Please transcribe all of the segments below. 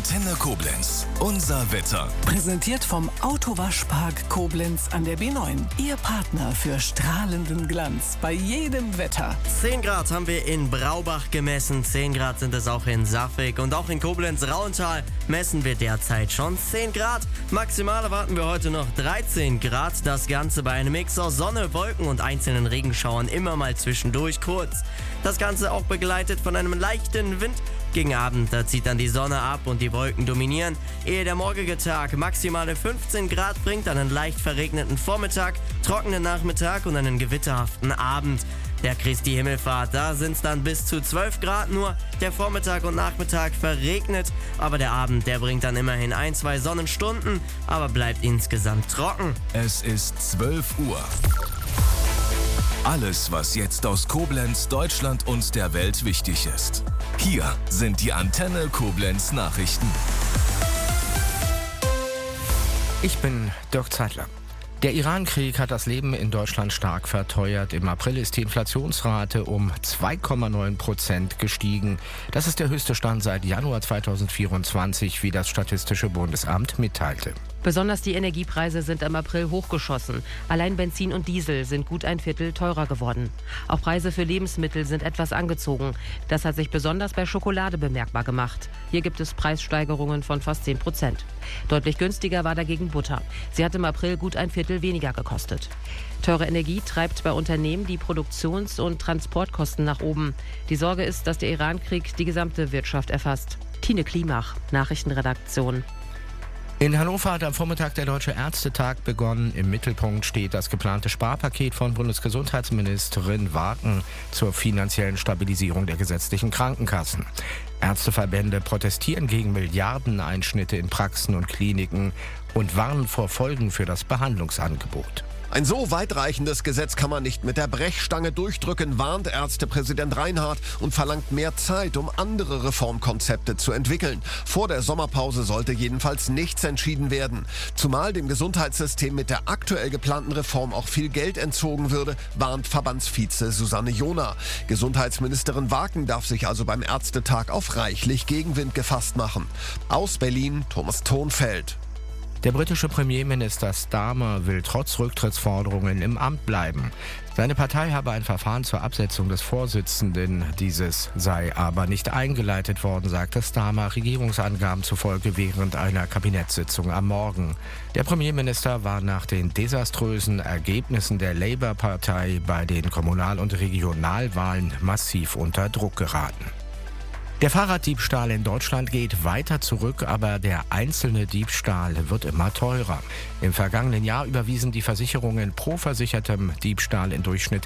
Antenne Koblenz. Unser Wetter. Präsentiert vom Autowaschpark Koblenz an der B9. Ihr Partner für strahlenden Glanz bei jedem Wetter. 10 Grad haben wir in Braubach gemessen. 10 Grad sind es auch in Safwig. Und auch in Koblenz-Rauental messen wir derzeit schon 10 Grad. Maximal erwarten wir heute noch 13 Grad. Das Ganze bei einem Mix aus Sonne, Wolken und einzelnen Regenschauern immer mal zwischendurch kurz. Das Ganze auch begleitet von einem leichten Wind. Gegen Abend, da zieht dann die Sonne ab und die Wolken dominieren, ehe der morgige Tag maximale 15 Grad bringt, einen leicht verregneten Vormittag, trockenen Nachmittag und einen gewitterhaften Abend. Der Christi Himmelfahrt, da sind es dann bis zu 12 Grad nur, der Vormittag und Nachmittag verregnet, aber der Abend, der bringt dann immerhin 1-2 Sonnenstunden, aber bleibt insgesamt trocken. Es ist 12 Uhr. Alles, was jetzt aus Koblenz, Deutschland und der Welt wichtig ist. Hier sind die Antenne Koblenz Nachrichten. Ich bin Dirk Zeitler. Der Iran-Krieg hat das Leben in Deutschland stark verteuert. Im April ist die Inflationsrate um 2,9% gestiegen. Das ist der höchste Stand seit Januar 2024, wie das Statistische Bundesamt mitteilte. Besonders die Energiepreise sind im April hochgeschossen. Allein Benzin und Diesel sind gut ein Viertel teurer geworden. Auch Preise für Lebensmittel sind etwas angezogen. Das hat sich besonders bei Schokolade bemerkbar gemacht. Hier gibt es Preissteigerungen von fast 10%. Deutlich günstiger war dagegen Butter. Sie hat im April gut ein Viertel weniger gekostet. Teure Energie treibt bei Unternehmen die Produktions- und Transportkosten nach oben. Die Sorge ist, dass der Iran-Krieg die gesamte Wirtschaft erfasst. Tine Klimach, Nachrichtenredaktion. In Hannover hat am Vormittag der Deutsche Ärztetag begonnen. Im Mittelpunkt steht das geplante Sparpaket von Bundesgesundheitsministerin Wagen zur finanziellen Stabilisierung der gesetzlichen Krankenkassen. Ärzteverbände protestieren gegen Milliardeneinschnitte in Praxen und Kliniken und warnen vor Folgen für das Behandlungsangebot. Ein so weitreichendes Gesetz kann man nicht mit der Brechstange durchdrücken, warnt Ärztepräsident Reinhardt und verlangt mehr Zeit, um andere Reformkonzepte zu entwickeln. Vor der Sommerpause sollte jedenfalls nichts entschieden werden. Zumal dem Gesundheitssystem mit der aktuell geplanten Reform auch viel Geld entzogen würde, warnt Verbandsvize Susanne Johner. Gesundheitsministerin Wagen darf sich also beim Ärztetag auf reichlich Gegenwind gefasst machen. Aus Berlin, Thomas Thonfeld. Der britische Premierminister Starmer will trotz Rücktrittsforderungen im Amt bleiben. Seine Partei habe ein Verfahren zur Absetzung des Vorsitzenden. Dieses sei aber nicht eingeleitet worden, sagte Starmer Regierungsangaben zufolge während einer Kabinettssitzung am Morgen. Der Premierminister war nach den desaströsen Ergebnissen der Labour-Partei bei den Kommunal- und Regionalwahlen massiv unter Druck geraten. Der Fahrraddiebstahl in Deutschland geht weiter zurück, aber der einzelne Diebstahl wird immer teurer. Im vergangenen Jahr überwiesen die Versicherungen pro versichertem Diebstahl im Durchschnitt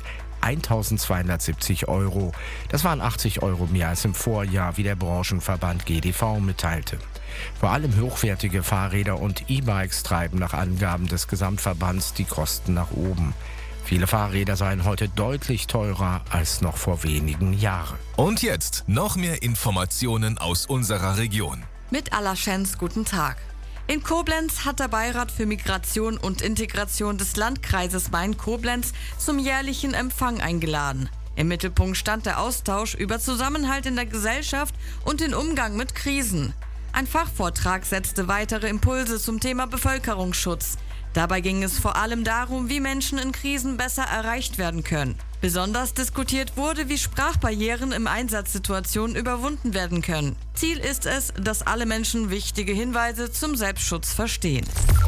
1.270 €. Das waren 80 € mehr als im Vorjahr, wie der Branchenverband GDV mitteilte. Vor allem hochwertige Fahrräder und E-Bikes treiben nach Angaben des Gesamtverbands die Kosten nach oben. Viele Fahrräder seien heute deutlich teurer als noch vor wenigen Jahren. Und jetzt noch mehr Informationen aus unserer Region. Mit Alaschens, guten Tag. In Koblenz hat der Beirat für Migration und Integration des Landkreises Main-Koblenz zum jährlichen Empfang eingeladen. Im Mittelpunkt stand der Austausch über Zusammenhalt in der Gesellschaft und den Umgang mit Krisen. Ein Fachvortrag setzte weitere Impulse zum Thema Bevölkerungsschutz. Dabei ging es vor allem darum, wie Menschen in Krisen besser erreicht werden können. Besonders diskutiert wurde, wie Sprachbarrieren in Einsatzsituationen überwunden werden können. Ziel ist es, dass alle Menschen wichtige Hinweise zum Selbstschutz verstehen.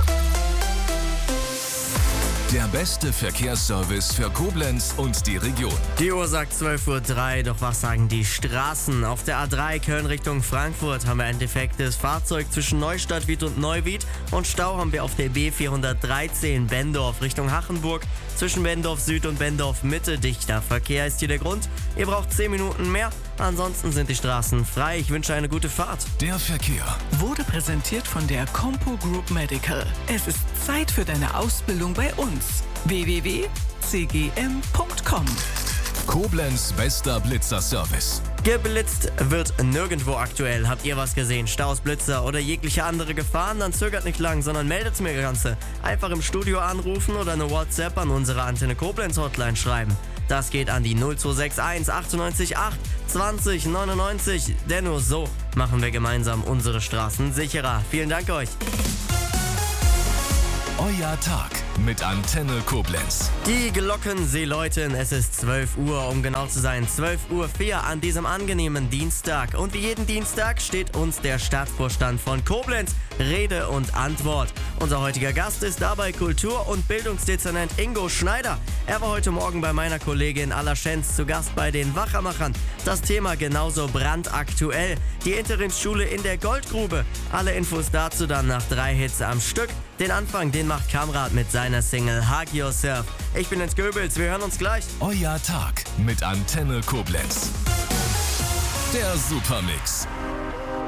Der beste Verkehrsservice für Koblenz und die Region. Die Uhr sagt 12:03 Uhr, doch was sagen die Straßen? Auf der A3 Köln Richtung Frankfurt haben wir ein defektes Fahrzeug zwischen Neustadt-Wied und Neuwied und Stau haben wir auf der B413 Bendorf Richtung Hachenburg. Zwischen Bendorf Süd und Bendorf Mitte dichter Verkehr ist hier der Grund. Ihr braucht 10 Minuten mehr, ansonsten sind die Straßen frei. Ich wünsche eine gute Fahrt. Der Verkehr Wurde präsentiert von der Compo Group Medical. Es ist Zeit für deine Ausbildung bei uns. www.cgm.com. Koblenz bester Blitzerservice. Geblitzt wird nirgendwo aktuell. Habt ihr was gesehen? Staus, Blitzer oder jegliche andere Gefahren? Dann zögert nicht lang, sondern meldet mir das Ganze. Einfach im Studio anrufen oder eine WhatsApp an unsere Antenne Koblenz Hotline schreiben. Das geht an die 0261 98 8 20 99, denn nur so machen wir gemeinsam unsere Straßen sicherer. Vielen Dank euch. Euer Tag mit Antenne Koblenz. Die Glocken, sie läuten. Es ist 12 Uhr, um genau zu sein. 12:04 Uhr an diesem angenehmen Dienstag. Und wie jeden Dienstag steht uns der Stadtvorstand von Koblenz Rede und Antwort. Unser heutiger Gast ist dabei Kultur- und Bildungsdezernent Ingo Schneider. Er war heute Morgen bei meiner Kollegin Alla Schenz zu Gast bei den Wachermachern. Das Thema genauso brandaktuell. Die Interimsschule in der Goldgrube. Alle Infos dazu dann nach 3 Hits am Stück. Den Anfang, den macht Kamrat mit seiner Single Hug Yourself. Ich bin Jens Goebbels, wir hören uns gleich. Euer Tag mit Antenne Koblenz. Der Supermix.